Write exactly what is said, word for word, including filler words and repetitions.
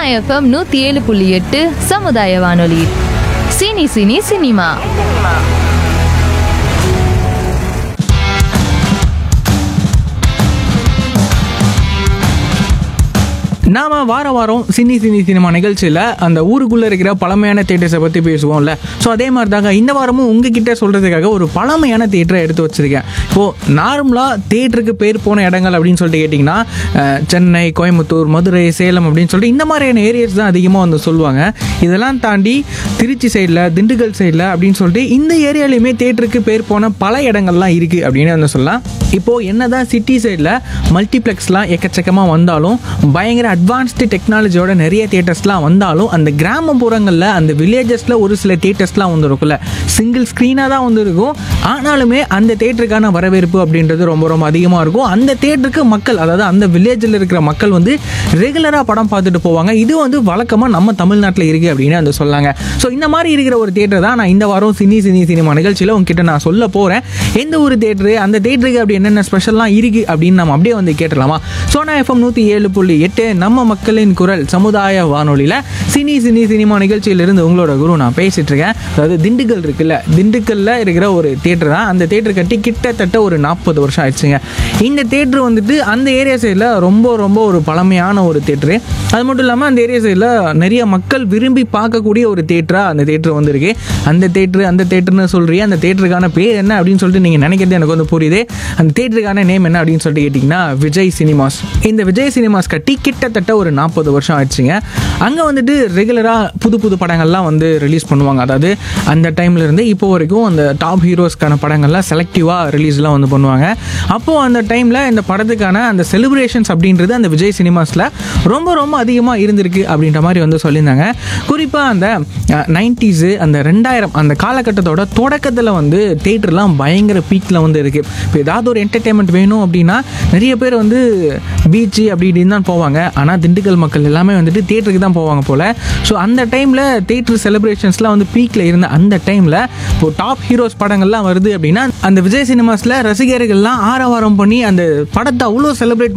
FM நூத்தி ஏழு புள்ளி எட்டு சமுதாய வானொலி. Cine cine cinema. நாம் வார வாரம் சினி சினி சினிமா நிகழ்ச்சியில் அந்த ஊருக்குள்ளே இருக்கிற பழமையான தேட்டர்ஸை பற்றி பேசுவோம்ல. ஸோ அதே மாதிரி தாங்க இந்த வாரமும் உங்ககிட்ட சொல்கிறதுக்காக ஒரு பழமையான தேட்டரை எடுத்து வச்சுருக்கேன். இப்போது நார்மலாக தேட்டருக்கு பேர் போன இடங்கள் அப்படின்னு சொல்லிட்டு கேட்டிங்கன்னா சென்னை, கோயம்புத்தூர், மதுரை, சேலம் அப்படின்னு சொல்லிட்டு இந்த மாதிரியான ஏரியாஸ் தான் அதிகமாக வந்து சொல்லுவாங்க. இதெல்லாம் தாண்டி திருச்சி சைடில், திண்டுக்கல் சைடில் அப்படின்னு சொல்லிட்டு இந்த ஏரியாலையுமே தேட்டருக்கு பேர் போன பல இடங்கள்லாம் இருக்குது அப்படின்னு வந்து சொல்லலாம். இப்போது என்ன தான் சிட்டி சைடில் மல்டிப்ளெக்ஸ்லாம் எக்கச்சக்கமாக வந்தாலும், பயங்கர அட்வான்ஸ்டு டெக்னாலஜியோட நிறைய தியேட்டர்ஸ்லாம் வந்தாலும், அந்த கிராமப்புறங்களில் அந்த வில்லேஜஸில் ஒரு சில தியேட்டர்ஸ்லாம் வந்து இருக்குல்ல, சிங்கிள் ஸ்க்ரீனாக தான் வந்து இருக்கும். ஆனாலுமே அந்த தேட்டருக்கான வரவேற்பு அப்படின்றது ரொம்ப ரொம்ப அதிகமாக இருக்கும். அந்த தேட்டருக்கு மக்கள், அதாவது அந்த வில்லேஜில் இருக்கிற மக்கள் வந்து ரெகுலராக படம் பார்த்துட்டு போவாங்க. இது வந்து வழக்கமாக நம்ம தமிழ்நாட்டில் இருக்குது அப்படின்னு வந்து சொல்லாங்க. ஸோ இந்த மாதிரி இருக்கிற ஒரு தேட்டர் தான் நான் இந்த வாரம் சினி சினி சினிமா நிகழ்ச்சியில் உங்ககிட்ட நான் சொல்ல போகிறேன். எந்த ஒரு தேட்டரு, அந்த தேட்டருக்கு அப்படி என்னென்ன ஸ்பெஷல்லாம் இருக்குது அப்படின்னு நம்ம அப்படியே வந்து கேட்டலாமா? சோனா எஃப்எம் நூற்றி ஏழு புள்ளி எட்டு நம்ம மக்களின் குரல் சமுதாய வானொலியில் சினி சினி சினிமா நிகழ்ச்சியிலிருந்து உங்களோட குரு நான் பேசிட்டு இருக்கேன். அதாவது திண்டுக்கல் இருக்குல்ல, திண்டுக்கல்ல இருக்கிற ஒரு தேட்டர் தான். அந்த தேட்டர் கட்டி கிட்டத்தட்ட ஒரு நாற்பது வருஷம் ஆயிடுச்சுங்க. இந்த தேட்டர் வந்துட்டு அந்த ஏரியா சைடில் ரொம்ப ரொம்ப ஒரு பழமையான ஒரு தேட்டரு. அது மட்டும் இல்லாமல் அந்த ஏரியா சைடில் நிறைய மக்கள் விரும்பி பார்க்கக்கூடிய ஒரு தேட்டராக அந்த தேட்டர் வந்துருக்கு. அந்த தேட்டரு அந்த தேட்டர்னு சொல்கிறீங்க, அந்த தேட்டருக்கான பேர் என்ன அப்படின்னு சொல்லிட்டு நீங்கள் நினைக்கிறது எனக்கு வந்து புரியுது. அந்த தேட்டருக்கான நேம் என்ன அப்படின்னு சொல்லிட்டு கேட்டிங்கன்னா விஜய் சினிமாஸ். இந்த விஜய் சினிமாஸ் கட்டி கிட்டத்தட்ட ஒரு நாற்பது வருஷம் ஆயிடுச்சுங்க. அங்கே வந்துட்டு ரெகுலராக புது புது படங்கள்லாம் வந்து ரிலீஸ் பண்ணுவாங்க. அதாவது அந்த டைம்லேருந்து இப்போ வரைக்கும் அந்த டாப் ஹீரோஸ்க்கான படங்கள்லாம் செலக்டிவாக ரிலீஸ்லாம் வந்து பண்ணுவாங்க. அப்போது அந்த டைமில் இந்த படத்துக்கான அந்த செலிப்ரேஷன்ஸ் அப்படின்றது அந்த விஜய் சினிமாஸில் ரொம்ப ரொம்ப அதிகமாக இருந்திருக்கு அப்படின்ற மாதிரி வந்து சொல்லியிருந்தாங்க. குறிப்பாக அந்த நைன்டிஸு, அந்த ரெண்டாயிரம் அந்த காலகட்டத்தோட தொடக்கத்தில் வந்து தேட்டர்லாம் பயங்கர பீக்கில் வந்து இருக்குது. இப்போ ஏதாவது ஒரு என்டர்டெயின்மெண்ட் வேணும் அப்படின்னா நிறைய பேர் வந்து பீச்சு அப்படி இப்படின்னு தான் போவாங்க. ஆனால் திண்டுக்கல் மக்கள் எல்லாமே வந்துட்டு தேட்டருக்கு தான் போவாங்க போல். ஸோ அந்த டைமில் தேட்டர் செலிப்ரேஷன்ஸ்லாம் வந்து பீக்கில் இருந்த அந்த டைமில் இப்போ டாப் ஹீரோஸ் படங்கள்லாம் வருது அப்படின்னா அந்த விஜய் சினிமாஸில் ரசிகர்கள்லாம் ஆரவாரம் பண்ணி அந்த படத்தை அவ்வளோ செலிப்ரேட்